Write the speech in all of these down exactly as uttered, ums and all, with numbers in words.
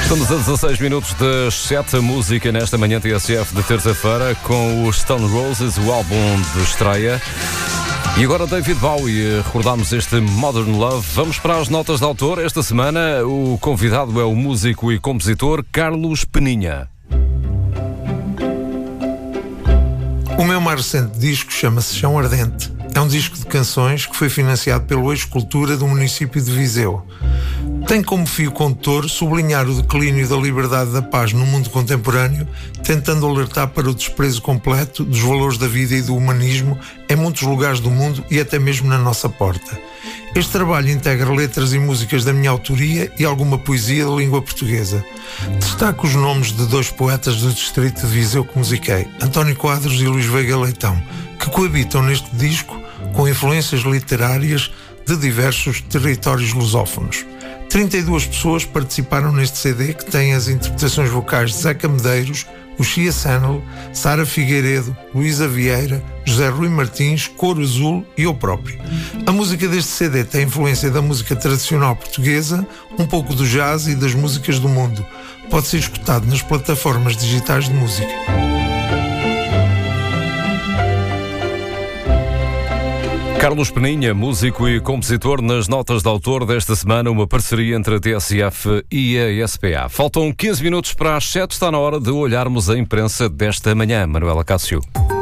Estamos a dezasseis minutos das sete, música nesta manhã T S F de terça-feira com os Stone Roses, o álbum de estreia. E agora David Bowie, recordámos este Modern Love. Vamos para as notas de autor. Esta semana o convidado é o músico e compositor Carlos Peninha. O meu mais recente disco chama-se Chão Ardente. É um disco de canções que foi financiado pelo Ex-Cultura do município de Viseu. Tem como fio condutor sublinhar o declínio da liberdade e da paz no mundo contemporâneo, tentando alertar para o desprezo completo dos valores da vida e do humanismo em muitos lugares do mundo e até mesmo na nossa porta. Este trabalho integra letras e músicas da minha autoria e alguma poesia da língua portuguesa. Destaco os nomes de dois poetas do distrito de Viseu que musiquei, António Quadros e Luís Veiga Leitão, que coabitam neste disco com influências literárias de diversos territórios lusófonos. trinta e duas pessoas participaram neste C D, que tem as interpretações vocais de Zeca Medeiros, o Chia Sanel, Sara Figueiredo, Luísa Vieira, José Rui Martins, Cor Azul e eu próprio. A música deste C D tem influência da música tradicional portuguesa, um pouco do jazz e das músicas do mundo. Pode ser escutado nas plataformas digitais de música. Carlos Peninha, músico e compositor, nas notas de autor desta semana, uma parceria entre a T S F e a S P A. Faltam quinze minutos para as sete, está na hora de olharmos a imprensa desta manhã. Manuela Cássio.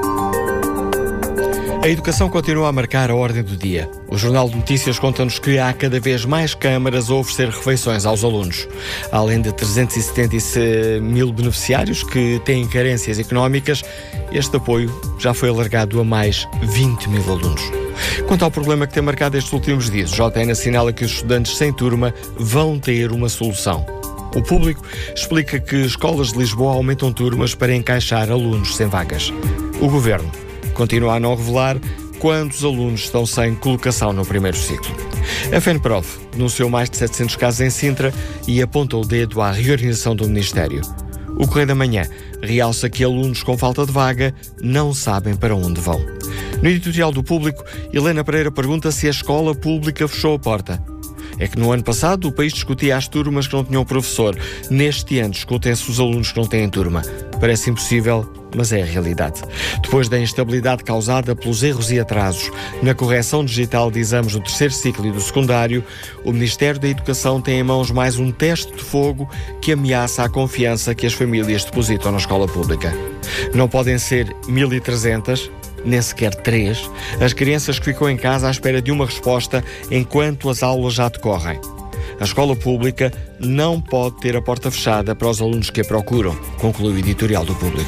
A educação continua a marcar a ordem do dia. O Jornal de Notícias conta-nos que há cada vez mais câmaras a oferecer refeições aos alunos. Além de trezentos e setenta mil beneficiários que têm carências económicas, este apoio já foi alargado a mais vinte mil alunos. Quanto ao problema que tem marcado estes últimos dias, o J N assinala que os estudantes sem turma vão ter uma solução. O Público explica que escolas de Lisboa aumentam turmas para encaixar alunos sem vagas. O Governo continua a não revelar quantos alunos estão sem colocação no primeiro ciclo. A FENPROF denunciou mais de setecentos casos em Sintra e aponta o dedo à reorganização do Ministério. O Correio da Manhã realça que alunos com falta de vaga não sabem para onde vão. No editorial do Público, Helena Pereira pergunta se a escola pública fechou a porta. É que no ano passado o país discutia as turmas que não tinham professor. Neste ano discutem-se os alunos que não têm turma. Parece impossível, mas é a realidade. Depois da instabilidade causada pelos erros e atrasos na correção digital de exames do terceiro ciclo e do secundário, o Ministério da Educação tem em mãos mais um teste de fogo que ameaça a confiança que as famílias depositam na escola pública. Não podem ser mil e trezentas, nem sequer três, as crianças que ficam em casa à espera de uma resposta enquanto as aulas já decorrem. A escola pública não pode ter a porta fechada para os alunos que a procuram, conclui o editorial do Público.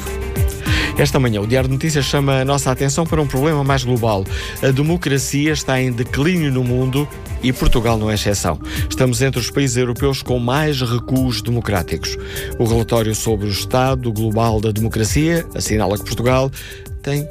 Esta manhã, o Diário de Notícias chama a nossa atenção para um problema mais global. A democracia está em declínio no mundo e Portugal não é exceção. Estamos entre os países europeus com mais recuos democráticos. O relatório sobre o estado global da democracia assinala que Portugal tem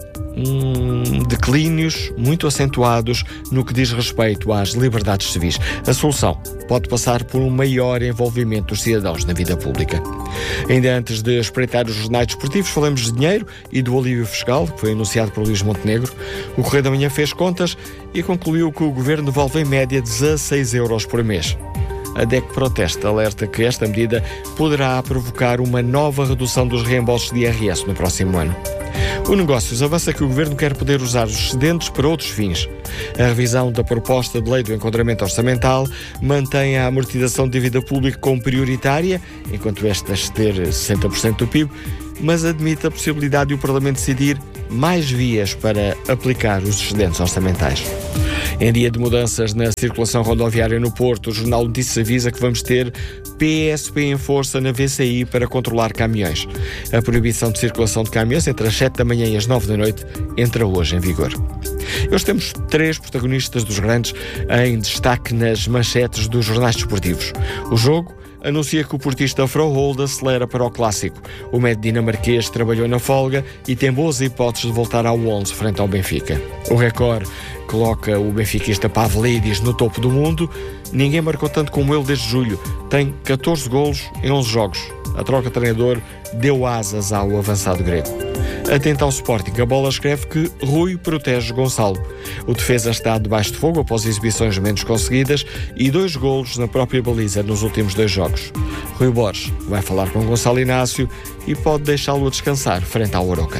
um, declínios muito acentuados no que diz respeito às liberdades civis. A solução pode passar por um maior envolvimento dos cidadãos na vida pública. Ainda antes de espreitar os jornais desportivos, falamos de dinheiro e do alívio fiscal, que foi anunciado por Luís Montenegro. O Correio da Manhã fez contas e concluiu que o Governo devolve em média dezasseis euros por mês. A D E C Proteste alerta que esta medida poderá provocar uma nova redução dos reembolsos de I R S no próximo ano. O Negócios avança que o Governo quer poder usar os excedentes para outros fins. A revisão da proposta de lei do enquadramento orçamental mantém a amortização de dívida pública como prioritária, enquanto esta exceder sessenta por cento do P I B, mas admite a possibilidade de o Parlamento decidir mais vias para aplicar os excedentes orçamentais. Em dia de mudanças na circulação rodoviária no Porto, o Jornal de Notícias avisa que vamos ter P S P em força na V C I para controlar caminhões. A proibição de circulação de caminhões entre as sete da manhã e as nove da noite entra hoje em vigor. Hoje temos três protagonistas dos grandes em destaque nas manchetes dos jornais desportivos. O Jogo anuncia que o portista Frohold acelera para o Clássico. O médio dinamarquês trabalhou na folga e tem boas hipóteses de voltar ao onze frente ao Benfica. O Record coloca o benfiquista Pavlidis no topo do mundo. Ninguém marcou tanto como ele desde julho. Tem catorze golos em onze jogos. A troca de treinador deu asas ao avançado grego. Atento ao Sporting, a Bola escreve que Rui protege Gonçalo. O defesa está debaixo de fogo após exibições menos conseguidas e dois golos na própria baliza nos últimos dois jogos. Rui Borges vai falar com Gonçalo Inácio e pode deixá-lo a descansar frente ao Aroca.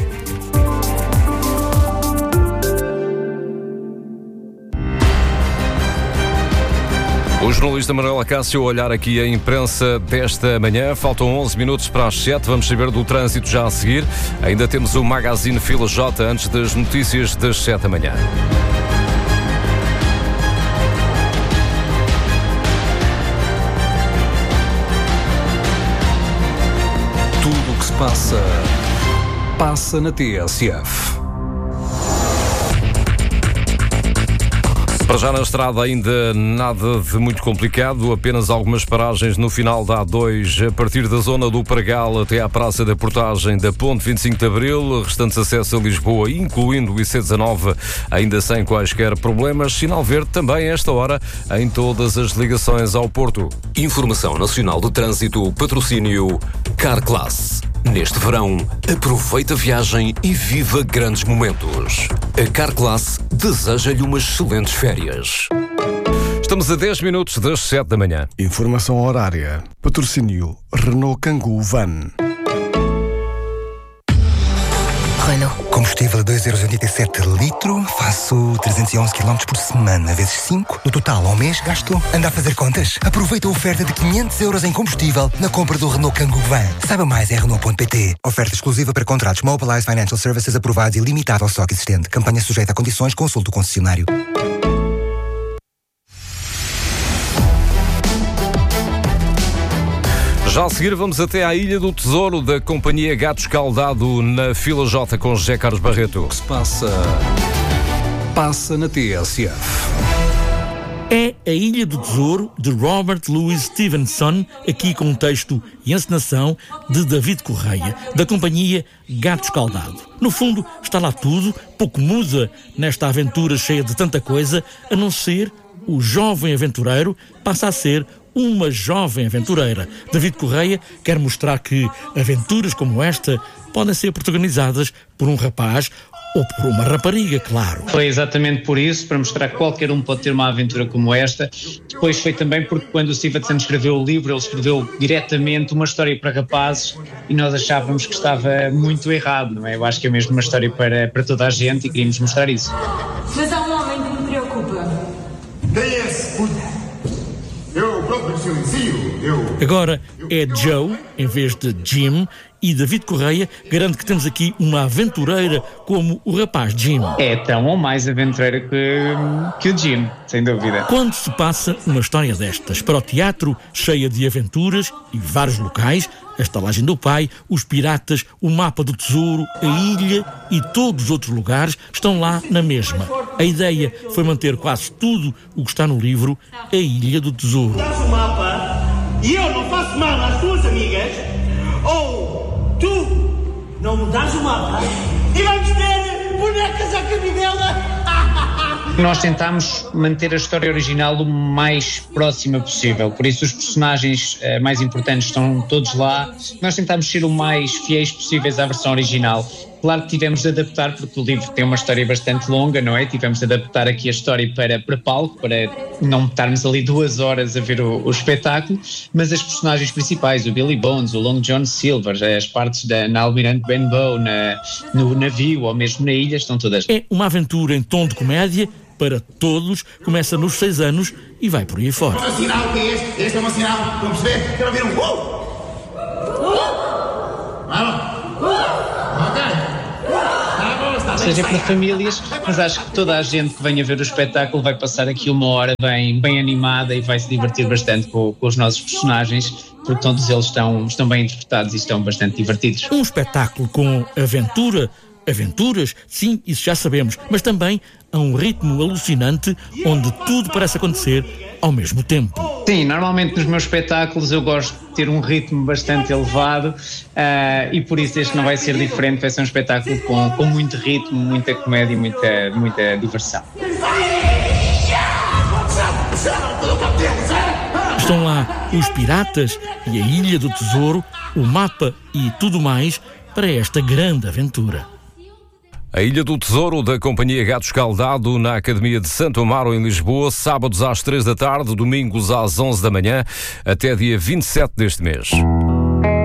O jornalista Manuel Acácio a olhar aqui a imprensa desta manhã. Faltam onze minutos para as sete. Vamos saber do trânsito já a seguir. Ainda temos o Magazine Fila J antes das notícias das sete da manhã. Tudo o que se passa, passa na T S F. Para já na estrada ainda nada de muito complicado, apenas algumas paragens no final da A dois, a partir da zona do Pragal até à Praça da Portagem da Ponte vinte e cinco de Abril, restantes acessos a Lisboa, incluindo o I C dezanove, ainda sem quaisquer problemas. Sinal verde também a esta hora em todas as ligações ao Porto. Informação Nacional do Trânsito, patrocínio Carclass. Neste verão, aproveita a viagem e viva grandes momentos. A Carclass deseja-lhe umas excelentes férias. Estamos a dez minutos das sete da manhã. Informação horária. Patrocínio Renault Kangoo Van. Renault. Combustível a dois euros e oitenta e sete litro, faço trezentos e onze quilómetros por semana, vezes cinco. No total, ao mês, gasto. Anda a fazer contas? Aproveita a oferta de quinhentos euros em combustível na compra do Renault Kangoo Van. Saiba mais em Renault ponto pt. Oferta exclusiva para contratos Mobilize Financial Services aprovados e limitada ao estoque existente. Campanha sujeita a condições, consulte o concessionário. Já a seguir vamos até à Ilha do Tesouro da companhia Gato Escaldado na Fila J com José Carlos Barreto. O que se passa, passa na T S F. É a Ilha do Tesouro de Robert Louis Stevenson, aqui com um texto e encenação de David Correia, da companhia Gato Escaldado. No fundo, está lá tudo, pouco muda nesta aventura cheia de tanta coisa, a não ser o jovem aventureiro passa a ser uma jovem aventureira. David Correia quer mostrar que aventuras como esta podem ser protagonizadas por um rapaz ou por uma rapariga, claro. Foi exatamente por isso, para mostrar que qualquer um pode ter uma aventura como esta. Depois foi também porque quando o Stevenson escreveu o livro, ele escreveu diretamente uma história para rapazes e nós achávamos que estava muito errado, não é? Eu acho que é mesmo uma história para, para toda a gente e queríamos mostrar isso. Mas há um homem que me preocupa. Quem é esse? Eu próprio silencio, eu... Agora é Joe, em vez de Jim, e David Correia garante que temos aqui uma aventureira como o rapaz Jim. É tão ou mais aventureira que, que o Jim, sem dúvida. Quando se passa uma história destas para o teatro, cheia de aventuras e vários locais, a estalagem do pai, os piratas, o mapa do tesouro, a ilha e todos os outros lugares estão lá na mesma. A ideia foi manter quase tudo o que está no livro A Ilha do Tesouro. Dás o mapa e eu não faço mal às tuas amigas, ou tu não me dás o mapa e vamos ter bonecas à cabidela. Nós tentámos manter a história original o mais próxima possível, por isso os personagens uh, mais importantes estão todos lá. Nós tentámos ser o mais fiéis possíveis à versão original. Claro que tivemos de adaptar, porque o livro tem uma história bastante longa, não é? Tivemos de adaptar aqui a história para, para palco, para não estarmos ali duas horas a ver o, o espetáculo, mas as personagens principais, o Billy Bones, o Long John Silver, as partes da, na Almirante Benbow, na, no navio ou mesmo na ilha, estão todas. É uma aventura em tom de comédia, para todos, começa nos seis anos e vai por aí fora. O sinal que é este? Este é o meu sinal, vão perceber? Quero ouvir um uh! Uh! Vamos! Ou seja, para famílias, mas acho que toda a gente que venha ver o espetáculo vai passar aqui uma hora bem, bem animada e vai se divertir bastante com, com os nossos personagens, porque todos eles estão, estão bem interpretados e estão bastante divertidos. Um espetáculo com aventura, aventuras, sim, isso já sabemos, mas também a um ritmo alucinante onde tudo parece acontecer ao mesmo tempo. Sim, normalmente nos meus espetáculos eu gosto de ter um ritmo bastante elevado uh, e por isso este não vai ser diferente, vai ser um espetáculo com, com muito ritmo, muita comédia e muita, muita diversão. Estão lá os piratas e a Ilha do Tesouro, o mapa e tudo mais para esta grande aventura. A Ilha do Tesouro da Companhia Gato Escaldado na Academia de Santo Amaro em Lisboa, sábados às três da tarde, domingos às onze da manhã, até dia vinte e sete deste mês.